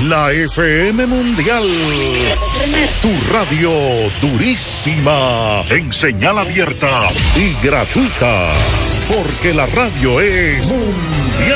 La FM Mundial. Tu radio durísima. En señal abierta y gratuita. Porque la radio es mundial.